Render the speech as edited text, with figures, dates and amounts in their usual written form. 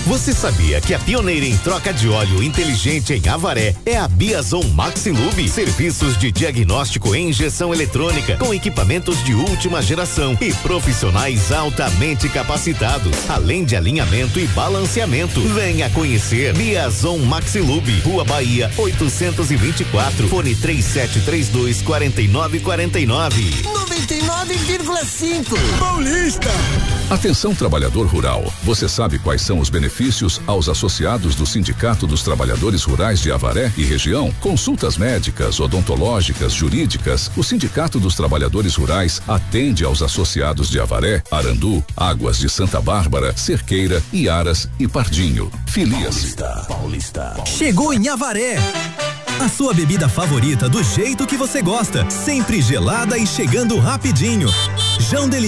Você sabia que a pioneira em troca de óleo inteligente em Avaré é a Biazon Maxilube? Serviços de diagnóstico em injeção eletrônica com equipamentos de última geração e profissionais altamente capacitados, além de alinhamento e balanceamento. Venha conhecer Biazon Maxilube, Rua Bahia 824, fone 3732-4949. 99,5 Paulista. Atenção, trabalhador rural. Você sabe quais são os benefícios aos associados do Sindicato dos Trabalhadores Rurais de Avaré e região? Consultas médicas, odontológicas, jurídicas. O Sindicato dos Trabalhadores Rurais atende aos associados de Avaré, Arandu, Águas de Santa Bárbara, Cerqueira, Iaras e Pardinho. Filia-se. Paulista. Chegou em Avaré. A sua bebida favorita do jeito que você gosta, sempre gelada e chegando rapidinho. João Deli